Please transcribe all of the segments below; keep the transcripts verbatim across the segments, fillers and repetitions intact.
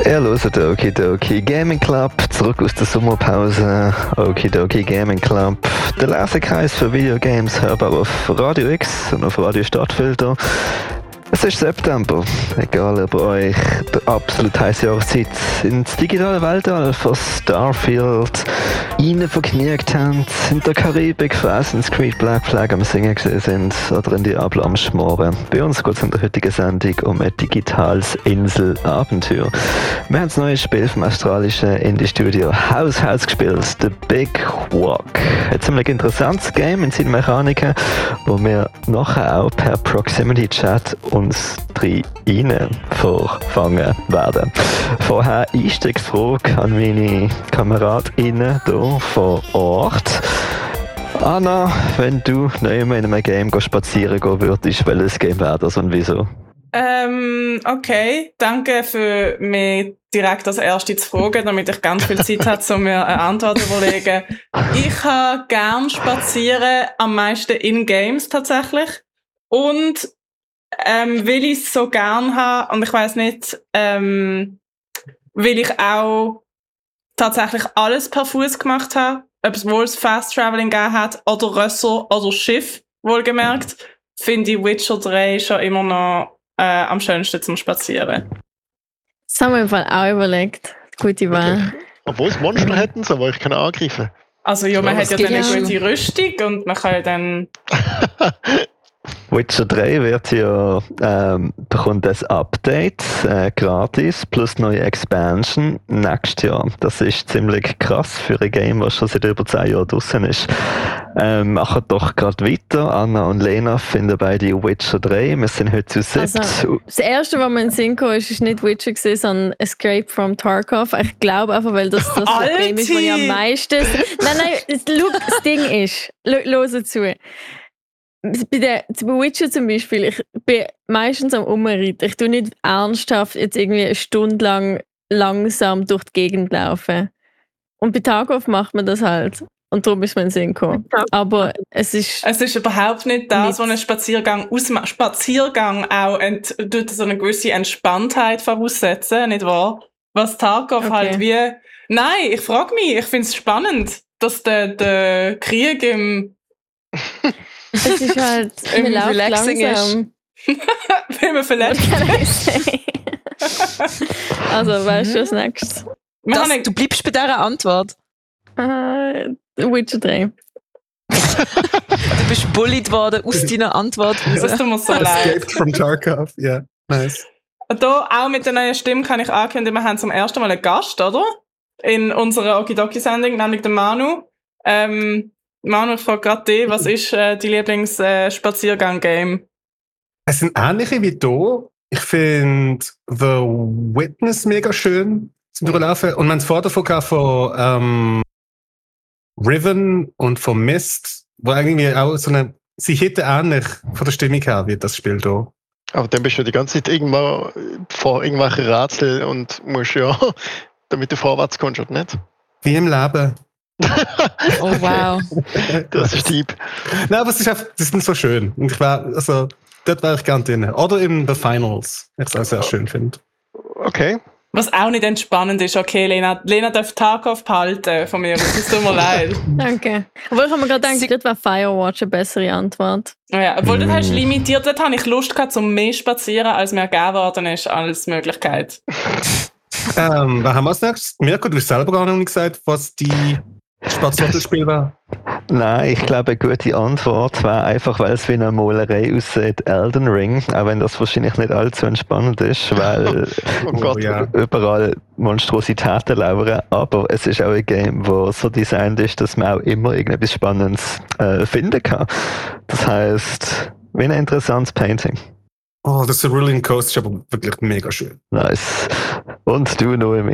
Ihr hört Okidoki Gaming Club, zurück aus der Sommerpause. Okidoki Gaming Club, der Lesekreis für Videogames, hörbar auf Radio X und auf Radio Stadtfilter. Es ist September, egal ob euch der absolut heiße Jahreszeit ins digitale Weltall von Starfield rein vergnügt habt, in der Karibik von Assassin's Creed Black Flag am Singen gesehen sind oder in Diablo am Schmoren. Bei uns geht es in der heutigen Sendung um ein digitales Inselabenteuer. Wir haben das neue Spiel vom australischen Indie-Studio House House gespielt, The Big Walk. Ein ziemlich interessantes Game in seinen Mechaniken, wo wir nachher auch per Proximity Chat uns drei rein vorfangen werden. Vorher Einstiegsfrage an meine KameradInnen hier vor Ort. Anna, wenn du neu in einem Game spazieren gehen würdest, welches Game wäre das und wieso? Ähm, okay, danke für mich direkt als Erste zu fragen, damit ich ganz viel Zeit habe, um mir eine Antwort zu überlegen. Ich kann gern spazieren, am meisten in Games tatsächlich. Und ähm, weil ich es so gern habe, und ich weiss nicht, ähm, weil ich auch tatsächlich alles per Fuß gemacht habe, ob es wohl das Fast Traveling gegeben hat, oder Rösser oder Schiff, wohlgemerkt, finde ich Witcher drei schon immer noch äh, am schönsten zum Spazieren. Das haben wir im Fall auch überlegt. Gute Wahl. Okay. Obwohl es Monster hätten, aber ich kann angreifen. Also ja, man Ja, hat ja geht dann eine ja. gute Rüstung und man kann ja dann... Witcher drei wird ja, ähm, bekommt das Update äh, gratis plus neue Expansion nächstes Jahr. Das ist ziemlich krass für ein Game, das schon seit über zehn Jahren draußen ist. Ähm, machen doch gerade weiter. Anna und Lena finden beide Witcher drei. Wir sind heute zu siebt. Also, das erste, was mir in den Sinn kam, ist, ist nicht Witcher gewesen, sondern Escape from Tarkov. Ich glaube einfach, weil das das Game ist, das ich am meisten... Nein, nein, das, look, das Ding ist, hört zu. Bei der bei Witcher zum Beispiel, ich bin meistens am Umreiten. Ich tue nicht ernsthaft jetzt irgendwie eine Stunde lang langsam durch die Gegend laufen. Und bei Tarkov macht man das halt. Und darum ist man in den Sinn gekommen. Aber es ist... Es ist überhaupt nicht das, Nicht- was ein Spaziergang ausmacht. Spaziergang auch ent, tut so eine gewisse Entspanntheit voraussetzen, nicht wahr? Was Tarkov Okay. halt wie... Nein, ich frage mich, ich finde es spannend, dass der, der Krieg im... Es ist halt... Im man läuft Relaxing langsam. wenn man verletzt What can I say? Also, weißt du, was nächstes? Wir Das, haben du bleibst bei dieser Antwort. Äh, Witcher drei. Du bist bullied worden aus deiner Antwort das raus. tut mir so leid. Escaped from Tarkov, ja, yeah, nice. Da auch mit der neuen Stimme kann ich ankündigen, wir haben zum ersten Mal einen Gast, oder? In unserer Okidoki-Sendung, nämlich den Manu. Ähm, Manu, ich frage gerade dich, was ist äh, dein Lieblings-Spaziergang-Game? Es sind ähnliche wie hier. Ich finde The Witness mega schön zum Durchlaufen. Und man hat vorher davon gehabt von ähm, Riven und von Mist, wo irgendwie auch so eine, sie hätten ähnlich von der Stimmung her wie das Spiel hier. Aber dann bist du die ganze Zeit irgendwo vor irgendwelchen Rätseln und musst ja, damit du vorwärts kommst, oder nicht? Wie im Leben. Oh wow. Das ist deep. Nein, aber es ist einfach, das sind so schön. Und ich war, also, dort wäre ich gerne drin. Oder in The Finals, ich es auch sehr schön finde. Okay. Was auch nicht entspannend ist, okay, Lena. Lena darf Tarkov behalten von mir, es tut mir leid. Danke. Obwohl ich habe mir gerade gedacht, dort wäre Firewatch eine bessere Antwort. Ja, obwohl du hast limitiert, dort habe ich Lust gehabt, zum mehr spazieren, als mir gegeben worden ist, als Möglichkeit. Ähm, was haben wir als nächstes? Mirko, du hast selber gar noch nicht gesagt, was die Spazienspiel war. Nein, ich glaube, eine gute Antwort wäre einfach, weil es wie eine Malerei aussieht, Elden Ring, auch wenn das wahrscheinlich nicht allzu entspannend ist, weil Oh Gott. ja. überall Monstrositäten lauern, aber es ist auch ein Game, das so designt ist, dass man auch immer irgendetwas Spannendes äh, finden kann. Das heisst, wie ein interessantes Painting. Oh, das Cerulean Coast ist aber wirklich mega schön. Nice. Und du, Noemi?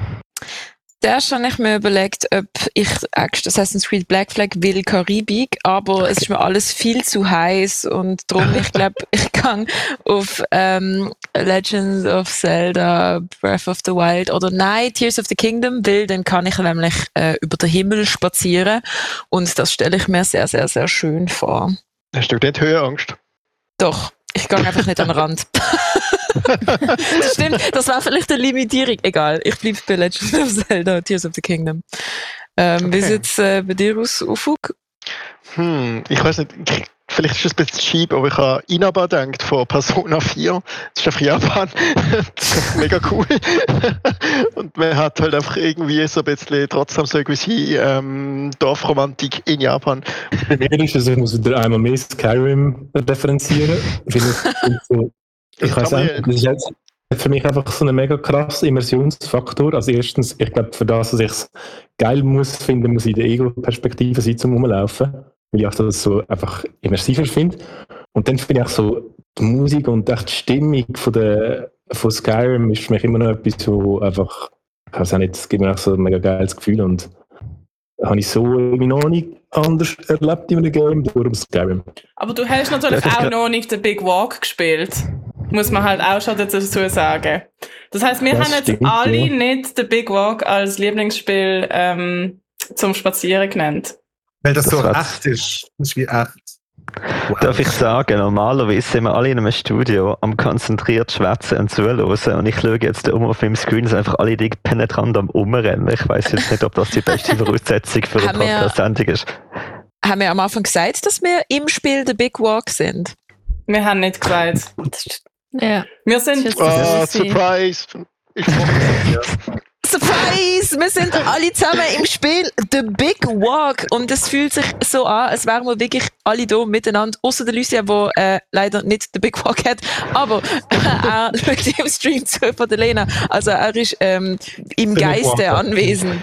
Zuerst habe ich mir überlegt, ob ich Assassin's Creed Black Flag will Karibik, aber es ist mir alles viel zu heiß und darum, ich glaube, ich kann auf ähm, Legends of Zelda, Breath of the Wild oder nein, Tears of the Kingdom, weil dann kann ich nämlich äh, über den Himmel spazieren und das stelle ich mir sehr, sehr, sehr schön vor. Hast du nicht Höhenangst? Doch, ich gehe einfach nicht an den Rand. Das stimmt, das war vielleicht eine Limitierung. Egal, ich bleibe bei Legend of Zelda, Tears of the Kingdom. Ähm, Okay. Wie sieht es äh, bei dir aus, Ufuk? Hm, ich weiß nicht, ich, vielleicht ist es ein bisschen cheap, aber ich habe Inaba gedacht von Persona vier. Das ist einfach Japan. Das ist mega cool. Und man hat halt einfach irgendwie so ein bisschen trotzdem so irgendwie ähm, Dorfromantik in Japan. Bei mir ist es, ich muss wieder einmal mehr Skyrim referenzieren. Ich, finde, ich, finde so, ich weiß auch nicht, das ist jetzt für mich einfach so ein mega krasser Immersionsfaktor. Also erstens, ich glaube, für das, dass ich es geil muss finden, muss ich in der Ego-Perspektive sein, zum Rumlaufen. Weil ich auch das so einfach immersiver finde. Und dann finde ich auch so, die Musik und auch die Stimmung von, der, von Skyrim ist für mich immer noch etwas, wo einfach, ich weiß auch nicht, es gibt mir auch so ein mega geiles Gefühl und habe ich so irgendwie noch nicht anders erlebt in einem Game, darum Skyrim. Aber du hast natürlich Ja, das auch kann- noch nicht den Big Walk gespielt. Muss man halt auch schon dazu sagen. Das heisst, wir Das haben jetzt stimmt, alle ja. nicht den Big Walk als Lieblingsspiel ähm, zum Spazieren genannt. Weil das, Das so war's. echt ist. Das ist wie echt. Wow. Darf ich sagen, normalerweise sind wir alle in einem Studio am konzentriert schwätzen und zuhören und ich schaue jetzt um auf meinem Screen, sind einfach alle die penetrant am Umrennen. Ich weiss jetzt nicht, ob das die beste Voraussetzung für eine Haben wir- Podcast-Sendung ist. Haben wir am Anfang gesagt, dass wir im Spiel der Big Walk sind? Wir haben nicht gesagt. Das ist- Ja. Wir sind Das ist Ah, Das ist- Surprise! Ich Surprise! Wir sind alle zusammen im Spiel The Big Walk und es fühlt sich so an, als wären wir wirklich alle hier miteinander, außer der Lucia, die äh, leider nicht The Big Walk hat, aber er schaut im Stream zu von der Lena. Also er ist ähm, im The Big Geiste Walk. anwesend.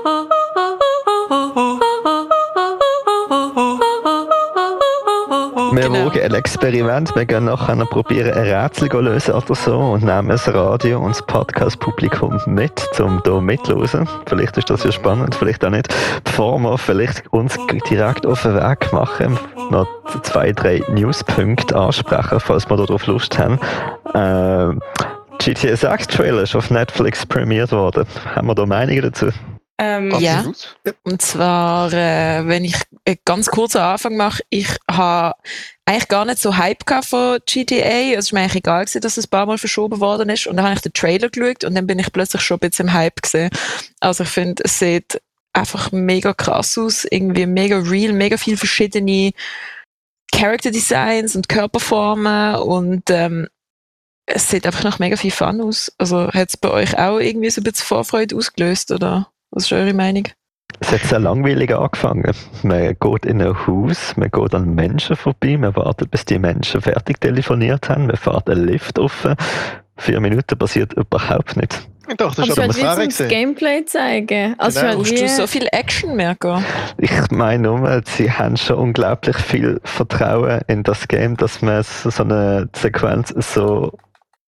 Wir Genau. wagen ein Experiment. Wir gehen nachher noch probieren, ein Rätsel zu lösen oder so und nehmen das Radio und das Podcast-Publikum mit, um hier mitzuhören. Vielleicht ist das ja spannend, vielleicht auch nicht. Bevor wir vielleicht uns direkt auf den Weg machen, noch zwei, drei Newspunkte ansprechen, falls wir darauf Lust haben. Ähm, G T A sechs Trailer ist auf Netflix prämiert worden. Haben wir da Meinungen dazu? Ähm, Ja. Absolut. Und zwar, äh, wenn ich einen ganz kurzen Anfang mache, ich habe eigentlich gar nicht so Hype gehabt von G T A. Also es ist mir eigentlich egal gewesen, dass es ein paar Mal verschoben worden ist. Und dann habe ich den Trailer geschaut und dann bin ich plötzlich schon ein bisschen im Hype gewesen. Also ich finde, es sieht einfach mega krass aus, irgendwie mega real, mega viele verschiedene Character Designs und Körperformen und ähm, es sieht einfach noch mega viel Fun aus. Also hat es bei euch auch irgendwie so ein bisschen Vorfreude ausgelöst, oder? Was ist eure Meinung? Es hat sehr langweilig angefangen. Man geht in ein Haus, man geht an Menschen vorbei, man wartet, bis die Menschen fertig telefoniert haben, man fährt einen Lift auf. Vier Minuten passiert überhaupt nichts. Ich dachte, das Aber ist es aber halt eine wie zum Serie. Gameplay zeigen. Also Genau. halt Brauchst wie, du so viel Action, Mirko? Ich meine nur, sie haben schon unglaublich viel Vertrauen in das Game, dass man so eine Sequenz so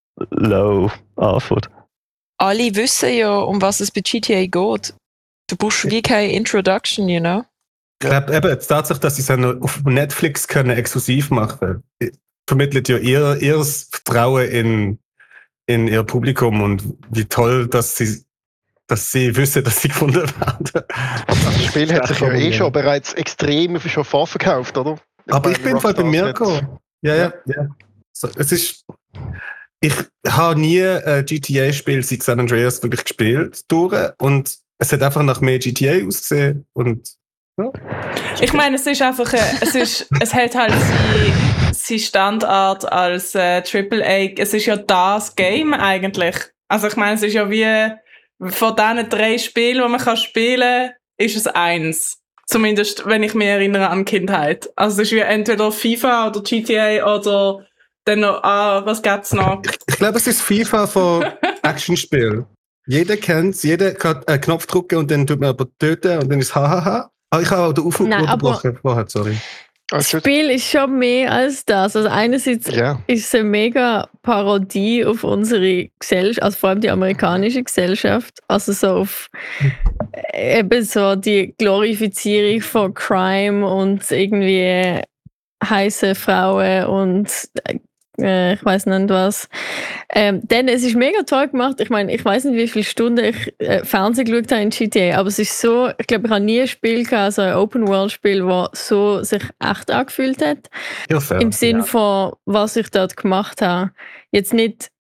low anfängt. Alle wissen ja, um was es bei G T A geht. Du brauchst wie keine Introduction, you know? Ich glaube eben, die Tatsache, dass sie es auch noch auf Netflix können exklusiv machen, vermittelt ja ihr, ihr Vertrauen in, in ihr Publikum und wie toll, dass sie, dass sie wissen, dass sie gefunden werden. Das Spiel hat sich ja eh schon bereits extrem schon vorverkauft, oder? Aber ich bin voll bei Rockstar Mirko. hat- Ja, ja, ja. So, es ist, ich habe nie ein G T A-Spiel seit San Andreas wirklich gespielt durch und es hat einfach nach mehr G T A ausgesehen und ja. Ich meine, es ist einfach, äh, es ist, es hat halt seine, seine Standart als äh, Triple A. Es ist ja das Game eigentlich. Also ich meine, es ist ja wie von diesen drei Spielen, die man kann spielen, ist es eins. Zumindest, wenn ich mich erinnere an Kindheit. Also es ist wie entweder FIFA oder G T A oder dann noch, ah, was gibt's noch? Ich glaube, es ist FIFA von Actionspiel. Jeder kennt es, jeder kann einen Knopf drücken und dann tut man aber töten und dann ist hahaha. Ah, ich habe auch den Aufruf Nein, unterbrochen vorher, sorry. Ah, das gut. Spiel ist schon mehr als das. Also einerseits Ja. ist es eine mega Parodie auf unsere Gesellschaft, also vor allem die amerikanische Gesellschaft. Also so auf äh, eben so die Glorifizierung von Crime und irgendwie heiße Frauen und äh, ich weiß nicht was. Ähm, denn es ist mega toll gemacht. Ich meine, ich weiß nicht, wie viele Stunden ich äh, Fernsehen geschaut habe in G T A, aber es ist so, ich glaube, ich habe nie ein Spiel gehabt, so ein Open-World-Spiel, das so sich echt angefühlt hat. Ja, fair. Im Sinn Ja. von, was ich dort gemacht habe. Jetzt nicht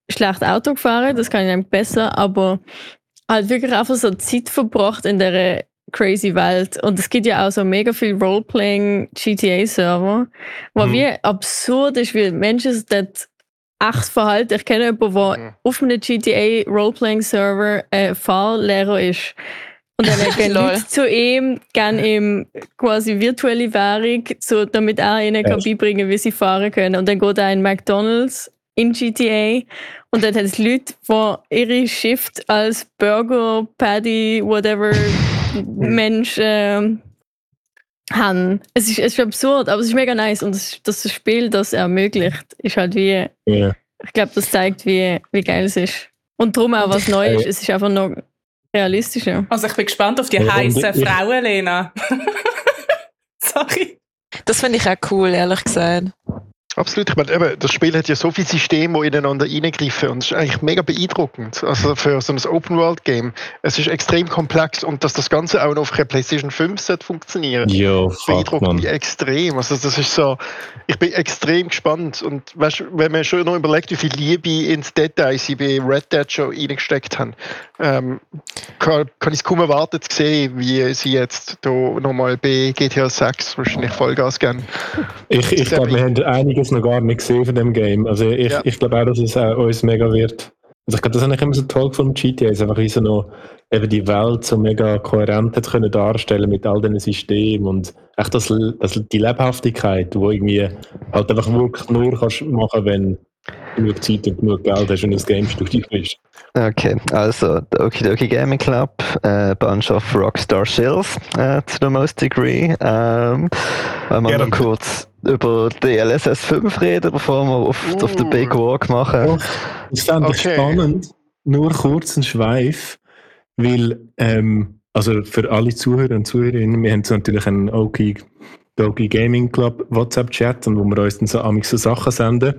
schlecht Auto gefahren, das kann ich nämlich besser, aber halt wirklich einfach so Zeit verbracht in dieser crazy Welt. Und es gibt ja auch so mega viel Roleplaying-G T A-Server, wo Mhm. wie absurd ist, wie Menschen sich dort echt verhalten. Ich kenne jemanden, der Mhm. auf einem G T A-Roleplaying-Server äh, Fahrlehrer ist. Und dann gehen Lol. Leute zu ihm, geben ihm quasi virtuelle Währung, so, damit er ihnen kann Echt? beibringen kann, wie sie fahren können. Und dann geht er in McDonalds in G T A und dann hat es Leute, die ihre Shift als Burger, Patty, whatever Mensch ähm, haben. Es ist, es ist absurd, aber es ist mega nice. Und das, das Spiel, das ermöglicht, ist halt wie, Ja. ich glaube, das zeigt, wie, wie geil es ist. Und darum auch was Neues. Es ist einfach noch realistischer. Also ich bin gespannt auf die Ja, und heißen ich- Frauen, Lena. Sorry. Das finde ich auch cool, ehrlich gesagt. Absolut. Ich meine, eben, das Spiel hat ja so viele Systeme, die ineinander reingreifen und es ist eigentlich mega beeindruckend. Also für so ein Open-World-Game. Es ist extrem komplex und dass das Ganze auch noch auf einer PlayStation fünf sollte funktionieren. Ja, Das fuck, beeindruckt Mann. mich extrem. Also das ist so, ich bin extrem gespannt. Und weißt, wenn man schon noch überlegt, wie viel Liebe ins Detail sie bei Red Dead schon reingesteckt haben, ähm, kann, kann ich es kaum erwarten zu sehen, wie sie jetzt da nochmal bei G T A sechs wahrscheinlich Vollgas geben. Ich, ich glaube, wir haben einiges noch gar nicht gesehen von dem Game. Also ich, Ja. ich glaube auch, dass es auch uns mega wird. Also ich glaube, das habe ich immer so toll gefunden mit G T A. Es ist einfach wie so noch eben die Welt so mega kohärent hat können darstellen mit all diesen Systemen und echt das, das, die Lebhaftigkeit, die irgendwie halt einfach wirklich nur kannst machen, wenn du genug Zeit und genug Geld hast und ein Game-Studio bist. Okay, also der Okidoki Gaming Club, a bunch of Rockstar Shills uh, to the most degree. Ähm, wenn wir Ja, noch dann- kurz über D L S S fünf reden, bevor wir auf, auf den Uh. Big Walk machen. Das fände ich Okay. spannend, nur kurz ein Schweif, weil, ähm, also für alle Zuhörer und Zuhörerinnen, wir haben so natürlich einen Oki Doki Gaming Club WhatsApp-Chat, und wo wir uns dann so, amigs so Sachen senden.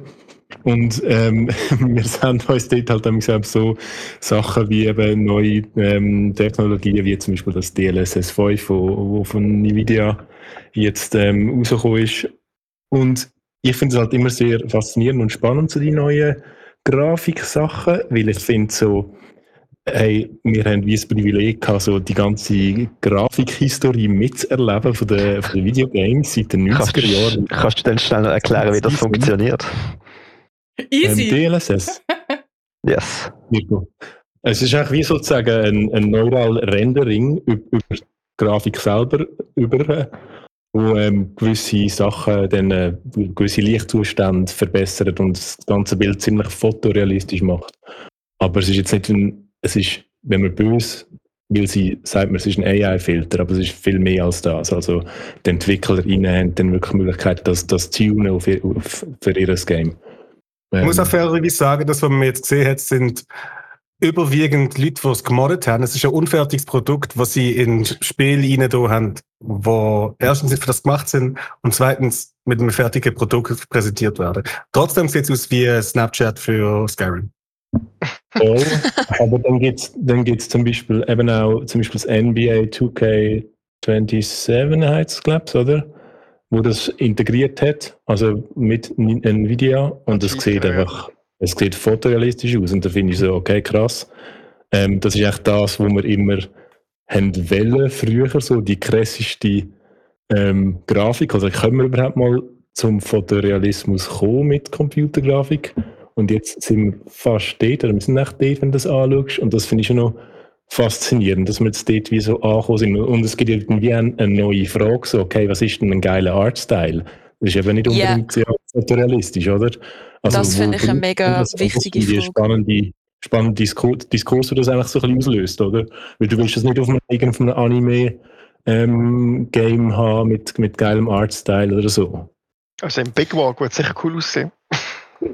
Und ähm, wir senden uns dort halt amigs auch so Sachen wie eben neue ähm, Technologien, wie zum Beispiel das D L S S fünf, wo, wo von Nvidia jetzt ähm, rausgekommen ist. Und ich finde es halt immer sehr faszinierend und spannend, so die neuen Grafiksachen, weil ich finde so, hey, wir haben wie das Privileg gehabt, so die ganze Grafikhistorie mitzuerleben von den, von den Videogames seit den Kannst neunziger du, Jahren. kannst du dann schnell noch erklären, wie das funktioniert? Ähm, Easy. D L S S. Yes. Mirko. Es ist eigentlich wie sozusagen ein, ein neural Rendering über, über die Grafik selber, über, wo ähm, gewisse Sachen, dann, äh, gewisse Lichtzustände verbessert und das ganze Bild ziemlich fotorealistisch macht. Aber es ist jetzt nicht ein, es ist, wenn man böse will, sie sagt man, es ist ein A I-Filter, aber es ist viel mehr als das. Also die EntwicklerInnen haben dann wirklich die Möglichkeit, das, das zu tunen auf, ihr- auf, für ihr Game. Ich muss Ähm, auch fairerweise sagen, das, was man jetzt gesehen hat, sind überwiegend Leute, die es gemoddet haben. Es ist ein unfertiges Produkt, was sie in Spiele rein da haben, wo erstens für das gemacht sind und zweitens mit einem fertigen Produkt präsentiert werden. Trotzdem sieht es aus wie Snapchat für Skyrim. Voll. Aber dann gibt es dann gibt's zum Beispiel eben auch zum Beispiel das N B A two K twenty-seven heißt es, glaube ich, oder? Wo das integriert hat, also mit N- Nvidia, und es Nvidia, sieht ja. einfach, es sieht fotorealistisch aus, und da finde ich so, okay, krass. Ähm, das ist echt das, wo wir immer haben wollen, früher, so die krasseste ähm, Grafik. Also können wir überhaupt mal zum Fotorealismus kommen mit Computergrafik? Und jetzt sind wir fast dort, oder wir sind echt dort, wenn du das anschaust. Und das finde ich schon noch faszinierend, dass wir jetzt dort wie so angekommen sind. Und es gibt irgendwie eine, eine neue Frage, so, okay, was ist denn ein geiler Artstyle? Das ist eben nicht Ja. unbedingt sehr fotorealistisch, oder? Also, Das wo finde ich eine benutzt mega man das? Und das wichtige finde ich Frage. eine spannende, spannende Diskurs, Diskurs, der das eigentlich so ein bisschen auslöst, oder? Weil du willst das nicht auf einem, auf einem Anime ähm, Game haben mit, mit geilem Artstyle oder so. Also im Big Walk wird sicher cool aussehen.